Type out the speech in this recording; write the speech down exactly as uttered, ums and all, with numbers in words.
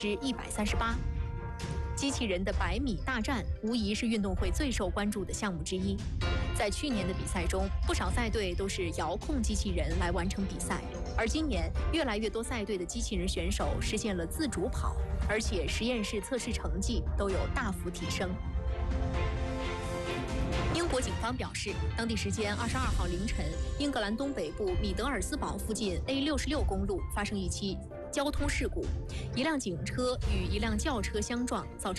之一百三十八。机器人的百米大战无疑是运动会最受关注的项目之一。在去年的比赛中，不少赛队都是遥控机器人来完成比赛，而今年越来越多赛队的机器人选手实现了自主跑，而且实验室测试成绩都有大幅提升。英国警方表示，当地时间二十二号凌晨，英格兰东北部米德尔斯堡附近 A 六十六公路发生一起交通事故，一辆警车与一辆轿车相撞，造成